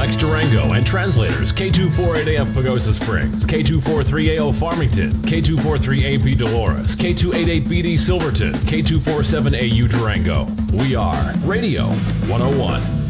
KQ2X Durango and translators K248AF Pagosa Springs, K243AO Farmington, K243AP Dolores, K288BD Silverton, K247AU Durango. We are Radio 101.